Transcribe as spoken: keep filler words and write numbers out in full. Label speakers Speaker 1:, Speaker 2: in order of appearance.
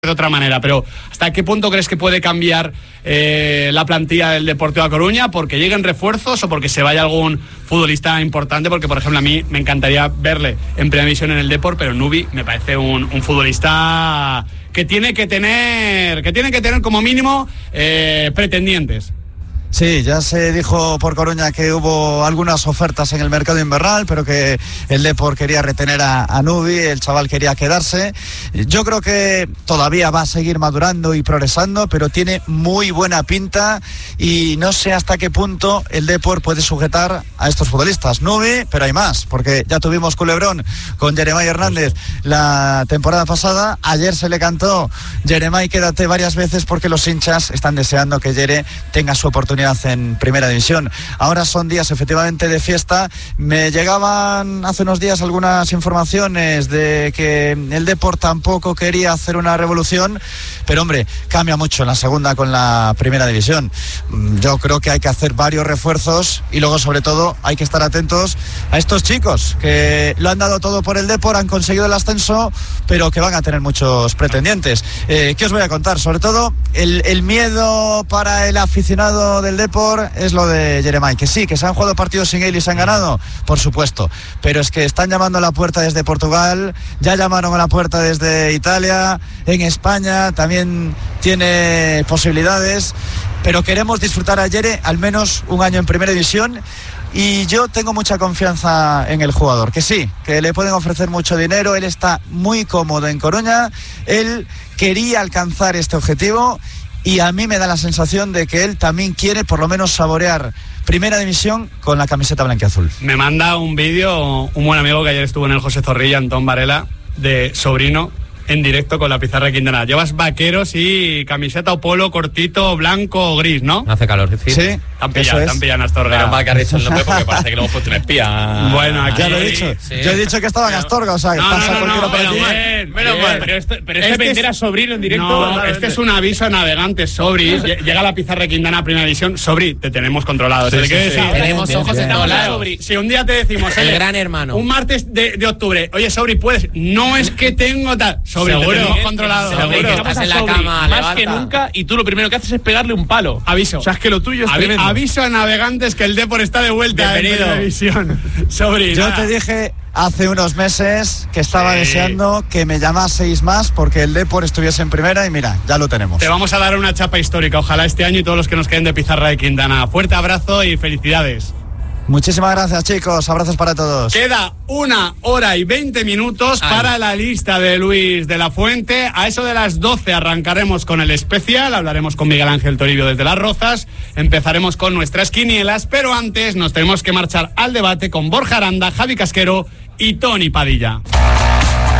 Speaker 1: de otra manera, pero ¿hasta qué punto crees que puede cambiar eh, la plantilla del Deportivo A Coruña? ¿Porque lleguen refuerzos o porque se vaya algún futbolista importante? Porque, por ejemplo, a mí me encantaría verle en primera división en el Depor, pero Nubi me parece un, un futbolista que tiene que tener, que tiene que tener como mínimo eh, pretendientes.
Speaker 2: Sí, ya se dijo por Coruña que hubo algunas ofertas en el mercado invernal, pero que el Depor quería retener a, a Nubi, el chaval quería quedarse. Yo creo que todavía va a seguir madurando y progresando, pero tiene muy buena pinta y no sé hasta qué punto el Depor puede sujetar a estos futbolistas. Nubi, pero hay más, porque ya tuvimos culebrón con Jeremai Hernández la temporada pasada. Ayer se le cantó Jeremai, quédate varias veces porque los hinchas están deseando que Jere tenga su oportunidad en primera división. Ahora son días efectivamente de fiesta. Me llegaban hace unos días algunas informaciones de que el Depor tampoco quería hacer una revolución, pero hombre, cambia mucho la segunda con la primera división. Yo creo que hay que hacer varios refuerzos y luego sobre todo hay que estar atentos a estos chicos que lo han dado todo por el Depor, han conseguido el ascenso, pero que van a tener muchos pretendientes. Eh, ¿qué os voy a contar? Sobre todo el, el miedo para el aficionado del Depor es lo de Jeremai, que sí, que se han jugado partidos sin él y se han ganado, por supuesto, pero es que están llamando a la puerta desde Portugal, ya llamaron a la puerta desde Italia, en España también tiene posibilidades, pero queremos disfrutar a Jere al menos un año en primera división. Y yo tengo mucha confianza en el jugador, que sí, que le pueden ofrecer mucho dinero, él está muy cómodo en Coruña, él quería alcanzar este objetivo. Y a mí me da la sensación de que él también quiere por lo menos saborear primera división con la camiseta blanquiazul.
Speaker 1: Me manda un vídeo un buen amigo que ayer estuvo en el José Zorrilla, Antón Varela, de Sobrino, en directo con la pizarra de Quintana. Llevas vaqueros y camiseta o polo cortito, blanco o gris, ¿no?
Speaker 3: Hace calor, ¿sí?
Speaker 2: Sí.
Speaker 1: Tan pillado, tan pillado en Astorga.
Speaker 3: Pero mal que has dicho el nombre porque parece que lo hemos puesto un espía.
Speaker 1: Bueno, aquí
Speaker 2: ya lo he dicho. Sí. Yo he dicho que estaba en Astorga, o sea, que
Speaker 1: no,
Speaker 2: pasa
Speaker 1: no, no,
Speaker 2: cualquiera
Speaker 1: no,
Speaker 2: por
Speaker 1: menos
Speaker 2: aquí.
Speaker 1: mal, menos mal.
Speaker 4: Pero este, pero este,
Speaker 1: Este
Speaker 4: vender
Speaker 1: es-
Speaker 4: a Sobrino en directo.
Speaker 1: No, este es un aviso a navegantes, Sobri. Lle- Llega la pizarra de Quintana a primera división. Sobri, te tenemos controlado.
Speaker 3: Sí,
Speaker 1: ¿Te
Speaker 3: sí,
Speaker 1: quieres
Speaker 3: sí.
Speaker 1: decir?
Speaker 3: Tenemos
Speaker 2: Bien,
Speaker 3: ojos
Speaker 2: bien.
Speaker 3: en todos
Speaker 1: Hola,
Speaker 3: lados.
Speaker 1: Sobri. Si un día te decimos,
Speaker 3: El
Speaker 1: oye,
Speaker 3: gran hermano.
Speaker 1: un martes de, de octubre, oye, Sobri, puedes. No es que tengo tal. Sobri, te
Speaker 4: Seguro.
Speaker 1: tenemos controlado.
Speaker 3: Seguro.
Speaker 4: Sobri,
Speaker 3: que
Speaker 4: estamos
Speaker 3: estás
Speaker 4: a
Speaker 3: en la
Speaker 4: Sobri
Speaker 3: cama,
Speaker 4: más
Speaker 3: levanta.
Speaker 4: que nunca y tú lo primero que haces es pegarle un palo.
Speaker 1: Aviso.
Speaker 4: O sea, es que lo tuyo es
Speaker 1: Avi-
Speaker 4: tremendo.
Speaker 1: aviso a navegantes que el Depor está de vuelta
Speaker 3: Bienvenido.
Speaker 1: en primera división. Sobri,
Speaker 2: Yo
Speaker 1: nada.
Speaker 2: te dije hace unos meses que estaba
Speaker 1: Sí.
Speaker 2: deseando que me llamaseis más porque el Depor estuviese en primera y mira, ya lo tenemos.
Speaker 1: Te vamos a dar una chapa histórica, ojalá este año y todos los que nos queden de pizarra de Quintana. Fuerte abrazo y felicidades.
Speaker 2: Muchísimas gracias, chicos, abrazos para todos.
Speaker 1: Queda una hora y veinte minutos
Speaker 3: Ay.
Speaker 1: para la lista de Luis de la Fuente. A eso de las doce arrancaremos con el especial, hablaremos con Miguel Ángel Toribio desde Las Rozas, empezaremos con nuestras quinielas, pero antes nos tenemos que marchar al debate con Borja Aranda, Javi Casquero y Tony Padilla.